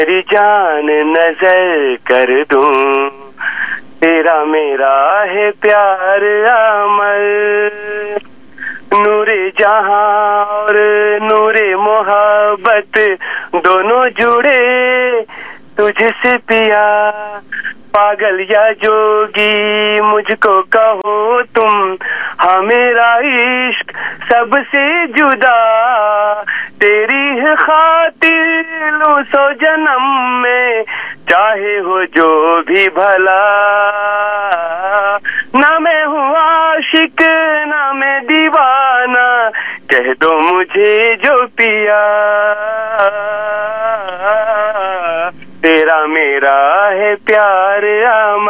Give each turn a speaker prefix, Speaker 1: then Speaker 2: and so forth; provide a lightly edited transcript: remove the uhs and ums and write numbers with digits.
Speaker 1: तेरी जान नजर कर दूं, तेरा मेरा है प्यार अमर। नूरे जहां और नूरे मोहब्बत दोनों जुड़े तुझसे पिया। पागल या जोगी मुझको कहो तुम, हाँ मेरा इश्क सबसे जुदा। तेरी है खातिर लूं 100 जन्म में, चाहे हो जो भी भला। ना मैं हूँ आशिक ना मैं दीवाना, कह दो मुझे जो पिया। तेरा मेरा है प्यार अमर।